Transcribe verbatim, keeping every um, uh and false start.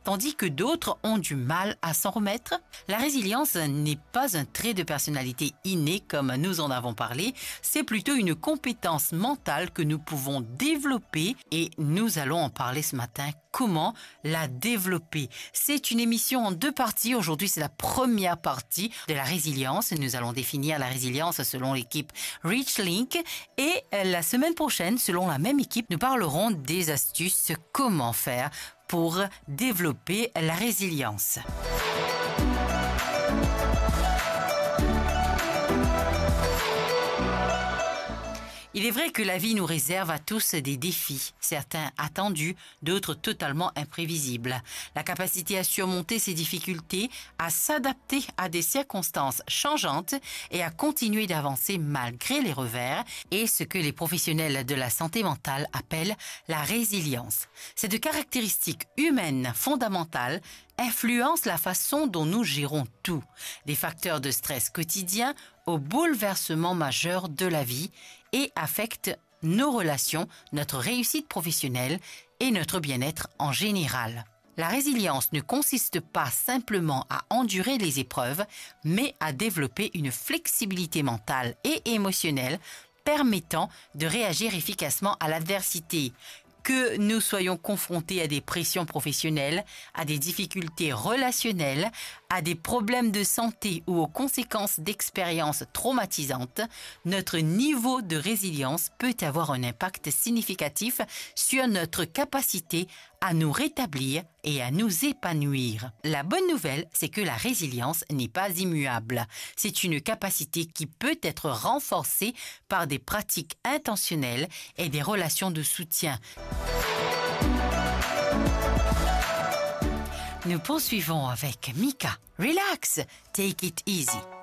tandis que d'autres ont du mal à s'en remettre? La résilience n'est pas un trait de personnalité inné comme nous en avons parlé, c'est plutôt une compétence mentale que nous pouvons développer et nous allons en parler ce matin. Comment la développer? C'est une émission en deux parties. Aujourd'hui, c'est la première partie de la résilience. Nous allons définir la résilience selon l'équipe ReachLink. Et la semaine prochaine, selon la même équipe, nous parlerons des astuces comment faire pour développer la résilience. Il est vrai que la vie nous réserve à tous des défis, certains attendus, d'autres totalement imprévisibles. La capacité à surmonter ces difficultés, à s'adapter à des circonstances changeantes et à continuer d'avancer malgré les revers est ce que les professionnels de la santé mentale appellent la résilience. Cette caractéristique humaine fondamentale influence la façon dont nous gérons tout, des facteurs de stress quotidiens aux bouleversements majeurs de la vie et affecte nos relations, notre réussite professionnelle et notre bien-être en général. La résilience ne consiste pas simplement à endurer les épreuves, mais à développer une flexibilité mentale et émotionnelle permettant de réagir efficacement à l'adversité. Que nous soyons confrontés à des pressions professionnelles, à des difficultés relationnelles, à des problèmes de santé ou aux conséquences d'expériences traumatisantes, notre niveau de résilience peut avoir un impact significatif sur notre capacité à nous rétablir et à nous épanouir. La bonne nouvelle, c'est que la résilience n'est pas immuable. C'est une capacité qui peut être renforcée par des pratiques intentionnelles et des relations de soutien. Nous poursuivons avec Mika. Relax, take it easy.